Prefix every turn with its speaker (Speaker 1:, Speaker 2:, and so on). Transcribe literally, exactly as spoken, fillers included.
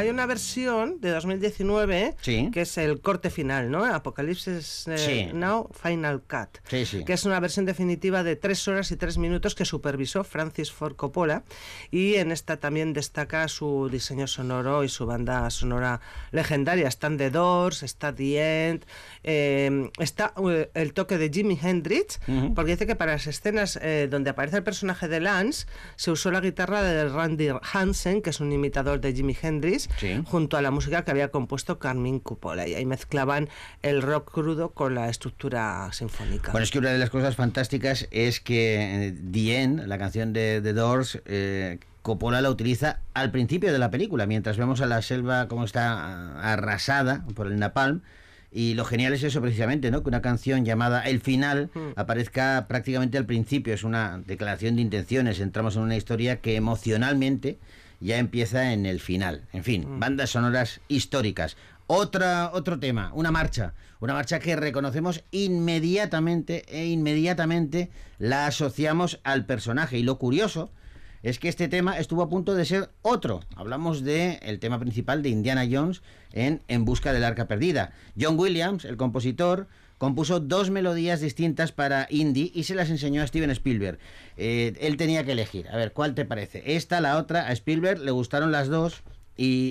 Speaker 1: hay una versión de dos mil diecinueve
Speaker 2: sí.
Speaker 1: que es el corte final, ¿no? Apocalipsis eh,
Speaker 2: sí.
Speaker 1: Now Final Cut,
Speaker 2: sí, sí.
Speaker 1: que es una versión definitiva de tres horas y tres minutos que supervisó Francis Ford Coppola, y en esta también destaca su diseño sonoro y su banda sonora legendaria. Están The Doors, está The End, eh, está uh, el toque de Jimi Hendrix, uh-huh. porque dice que para las escenas eh, donde aparece el personaje de Lance se usó la guitarra de Randy Hansen, que es un imitador de Jimi Hendrix, sí. junto a la música que había compuesto Carmine Coppola, y ahí mezclaban el rock crudo con la estructura sinfónica.
Speaker 2: Bueno, es que una de las cosas fantásticas es que eh, The End, la canción de The Doors, eh, Coppola la utiliza al principio de la película, mientras vemos a la selva como está arrasada por el napalm. Y lo genial es eso precisamente, ¿no? Que una canción llamada El Final mm. aparezca prácticamente al principio. Es una declaración de intenciones. Entramos en una historia que emocionalmente ya empieza en el final. En fin, mm. bandas sonoras históricas. Otra, otro tema, una marcha. Una marcha que reconocemos inmediatamente e inmediatamente la asociamos al personaje. Y lo curioso es que este tema estuvo a punto de ser otro. Hablamos del el tema principal de Indiana Jones en En busca del arca perdida. John Williams, el compositor, compuso dos melodías distintas para Indy y se las enseñó a Steven Spielberg. Eh, él tenía que elegir. A ver, ¿cuál te parece? Esta, la otra. A Spielberg le gustaron las dos y